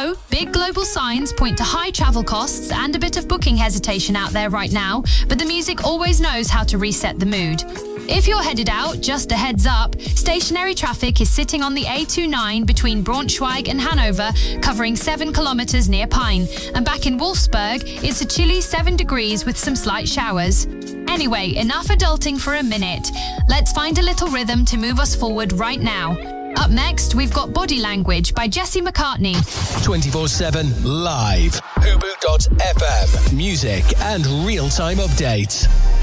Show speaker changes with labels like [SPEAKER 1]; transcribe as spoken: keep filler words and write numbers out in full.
[SPEAKER 1] know, big global signs point to high travel costs and a bit of booking hesitation out there right now, but the music always knows how to reset the mood. If you're headed out, just a heads up, stationary traffic is sitting on the A twenty-nine between Braunschweig and Hanover, covering seven kilometres near Pine. And back in Wolfsburg, it's a chilly seven degrees with some slight showers. Anyway, enough adulting for a minute. Let's find a little rhythm to move us forward right now. Up next, we've got Body Language by Jesse McCartney.
[SPEAKER 2] twenty-four seven live. Hubu dot F M. Music and real-time updates.